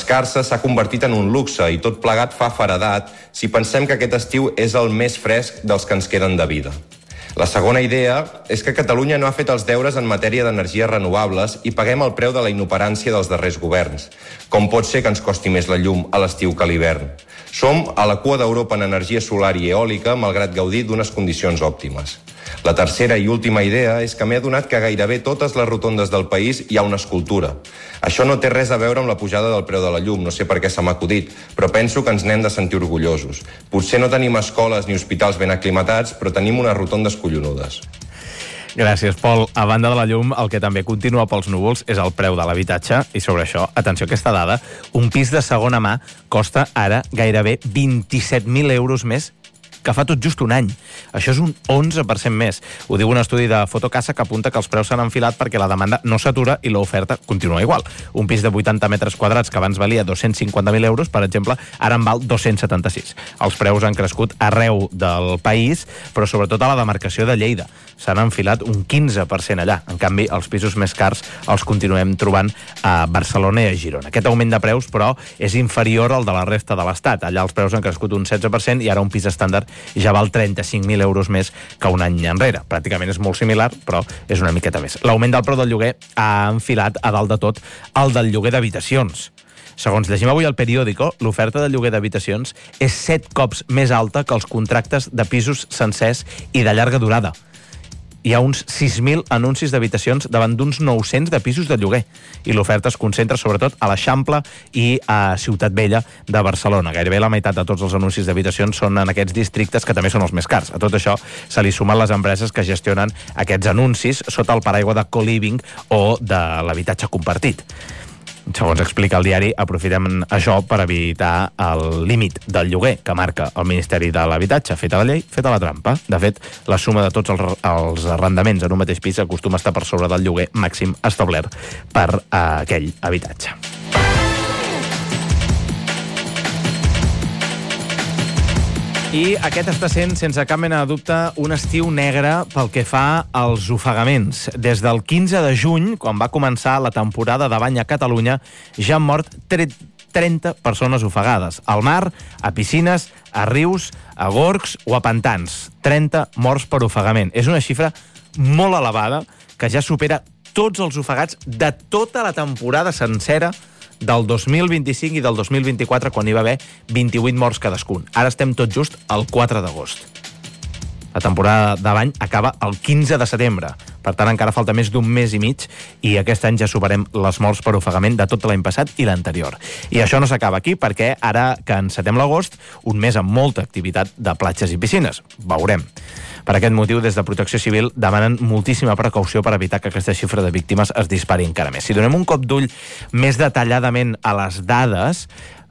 L'escarsa s'ha convertit en un luxe i tot plegat fa feredat si pensem que aquest estiu és el més fresc dels que ens queden de vida. La segona idea és que Catalunya no ha fet els deures en matèria d'energies renovables i paguem el preu de la inoperància dels darrers governs. Com pot ser que ens costi més la llum a l'estiu que a l'hivern? Som a la cua d'Europa en energia solar i eòlica, malgrat gaudir d'unes condicions òptimes. La tercera i última idea és que m'he adonat que gairebé totes les rotondes del país hi ha una escultura. Això no té res a veure amb la pujada del preu de la llum, no sé per què se m'ha acudit, però penso que ens n'hem de sentir orgullosos. Potser no tenim escoles ni hospitals ben aclimatats, però tenim unes rotondes collonudes. Gràcies, Pol. A banda de la llum, el que també continua pels núvols és el preu de l'habitatge, i sobre això, atenció a aquesta dada, un pis de segona mà costa ara gairebé 27.000 euros més que fa tot just un any. Això és un 11% més. Ho diu un estudi de Fotocasa que apunta que els preus s'han enfilat perquè la demanda no s'atura i l'oferta continua igual. Un pis de 80 metres quadrats que abans valia 250.000 euros, per exemple, ara en val 276. Els preus han crescut arreu del país, però sobretot a la demarcació de Lleida. S'han enfilat un 15% allà. En canvi, els pisos més cars els continuem trobant a Barcelona i a Girona. Aquest augment de preus, però, és inferior al de la resta de l'Estat. Allà els preus han crescut un 16% i ara un pis estàndard ja val 35.000 euros més que un any enrere. Pràcticament és molt similar, però és una miqueta més. L'augment del preu del lloguer ha enfilat a dalt de tot el del lloguer d'habitacions. Segons llegim avui al periòdico, l'oferta de lloguer d'habitacions és 7 cops més alta que els contractes de pisos sencers i de llarga durada. Hi ha uns 6.000 anuncis d'habitacions davant d'uns 900 de pisos de lloguer. I l'oferta es concentra sobretot a l'Eixample i a Ciutat Vella de Barcelona. Gairebé la meitat de tots els anuncis d'habitacions són en aquests districtes que també són els més cars. A tot això se li sumen les empreses que gestionen aquests anuncis sota el paraigua de co-living o de l'habitatge compartit. Segons explica el diari, aprofitem això per evitar el límit del lloguer que marca el Ministeri de l'Habitatge. Feta la llei, feta la trampa. De fet, la suma de tots els arrendaments en un mateix pis acostuma a estar per sobre del lloguer màxim establert per aquell habitatge. I aquest està sent, sense cap mena de dubte, un estiu negre pel que fa als ofegaments. Des del 15 de juny, quan va començar la temporada de bany a Catalunya, ja han mort 30 persones ofegades. Al mar, a piscines, a rius, a gorgs o a pantans. 30 morts per ofegament. És una xifra molt elevada que ja supera tots els ofegats de tota la temporada sencera del 2025 i del 2024, quan hi va haver 28 morts cadascun. Ara estem tot just al 4 d'agost. La temporada de bany acaba el 15 de setembre. Per tant, encara falta més d'un mes i mig i aquest any ja superem les morts per ofegament de tot l'any passat i l'anterior. I això no s'acaba aquí, perquè ara que encetem l'agost, un mes amb molta activitat de platges i piscines. Veurem. Per aquest motiu, des de Protecció Civil demanen moltíssima precaució per evitar que aquesta xifra de víctimes es dispari encara més. Si donem un cop d'ull més detalladament a les dades,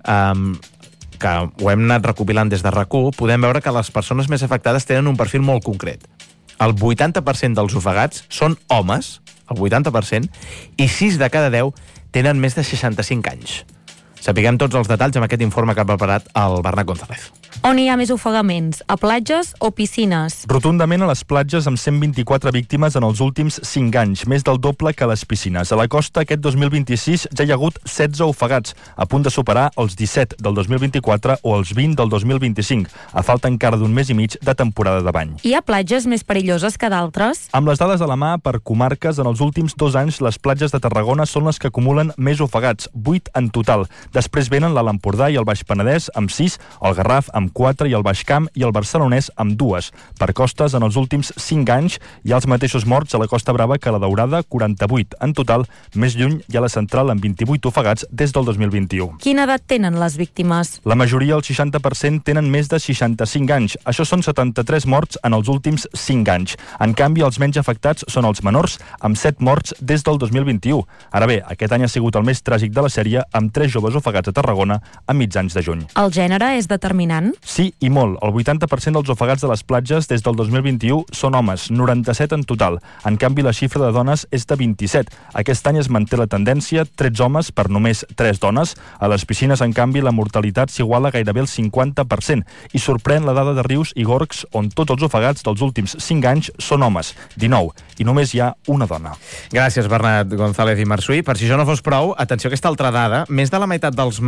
que ho hem anat recopilant des de RAC1, podem veure que les persones més afectades tenen un perfil molt concret. El 80% dels ofegats són homes, el 80%, i 6 de cada 10 tenen més de 65 anys. Sapiguem tots els detalls amb aquest informe que ha preparat el Bernat González. On hi ha més ofegaments? A platges o piscines? Rotundament a les platges, amb 124 víctimes en els últims 5 anys, més del doble que a les piscines. A la costa, aquest 2026 ja hi ha hagut 16 ofegats, a punt de superar els 17 del 2024 o els 20 del 2025, a falta encara d'un mes i mig de temporada de bany. Hi ha platges més perilloses que d'altres? Amb les dades a la mà, per comarques, en els últims 2 anys, les platges de Tarragona són les que acumulen més ofegats, 8 en total. Després venen l'Alt Empordà i el Baix Penedès, amb 6, el Garraf, amb 4, i el Baix Camp i el Barcelonès, amb 2. Per costes, en els últims 5 anys, hi ha els mateixos morts a la Costa Brava que a la Daurada, 48. En total, més lluny hi ha la Central, amb 28 ofegats des del 2021. Quina edat tenen les víctimes? La majoria, el 60%, tenen més de 65 anys. Això són 73 morts en els últims 5 anys. En canvi, els menys afectats són els menors, amb 7 morts des del 2021. Ara bé, aquest any ha sigut el més tràgic de la sèrie, amb 3 joves ofegats a Tarragona a mitjans de juny. El gènere és determinant? Sí, i molt. El 80% dels ofegats de les platges des del 2021 són homes, 97 en total. En canvi, la xifra de dones és de 27. Aquest any es manté la tendència, 13 homes per només 3 dones. A les piscines, en canvi, la mortalitat s'iguala gairebé al 50%. I sorprèn la dada de rius i gorgs, on tots els ofegats dels últims 5 anys són homes, 19, i només hi ha una dona. Gràcies, Bernat González i Marsuí. Per si això no fos prou, atenció a aquesta altra dada. Més de la meitat dels